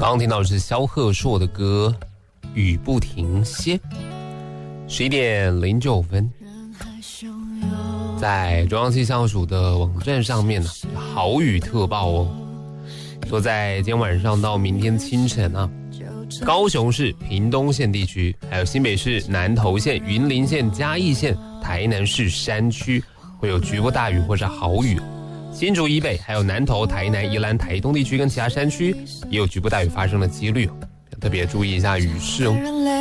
刚刚听到的是萧贺硕的歌《雨不停歇》。11点09分，在中央气象署的网站上面呢，豪雨特报哦，说在今天晚上到明天清晨啊，高雄市屏东县地区，还有新北市南投县、云林县、嘉义县、台南市山区会有局部大雨或是豪雨。新竹以北还有南投、台南、宜兰、台东地区跟其他山区也有局部大雨发生的几率，特别注意一下雨势哦。